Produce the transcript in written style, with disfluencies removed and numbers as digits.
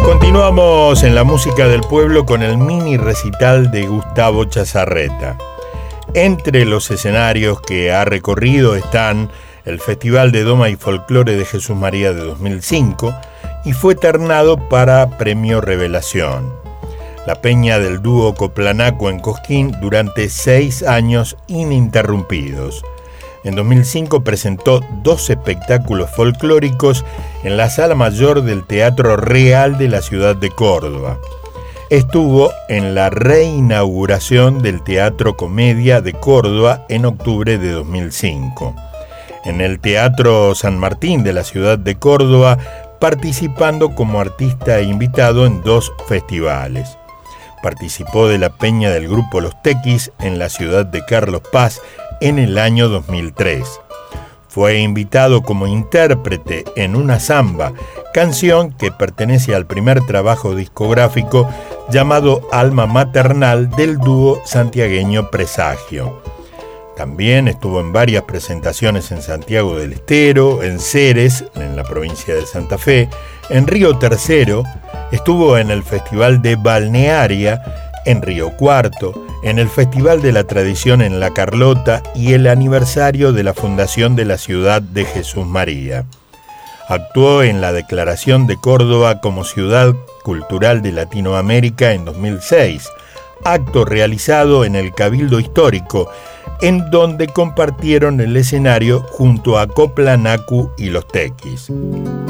Continuamos en la música del pueblo con el mini recital de Gustavo Chazarreta. Entre los escenarios que ha recorrido están el Festival de Doma y Folclore de Jesús María de 2005 y fue ternado para Premio Revelación. La Peña del Dúo Coplanaco en Cosquín durante 6 años ininterrumpidos. En 2005 presentó 2 espectáculos folclóricos en la Sala Mayor del Teatro Real de la ciudad de Córdoba. Estuvo en la reinauguración del Teatro Comedia de Córdoba en octubre de 2005. En el Teatro San Martín de la ciudad de Córdoba, participando como artista invitado en 2 festivales. Participó de la Peña del Grupo Los Tequis en la ciudad de Carlos Paz en el año 2003. Fue invitado como intérprete en una samba, canción que pertenece al primer trabajo discográfico llamado Alma Maternal del dúo santiagueño Presagio. También estuvo en varias presentaciones en Santiago del Estero, en Ceres, en la provincia de Santa Fe, en Río Tercero, estuvo en el Festival de Balnearia, en Río Cuarto, en el Festival de la Tradición en La Carlota y el aniversario de la fundación de la ciudad de Jesús María. Actuó en la Declaración de Córdoba como Ciudad Cultural de Latinoamérica en 2006, acto realizado en el Cabildo Histórico, en donde compartieron el escenario junto a Coplanacu y Los Tequis.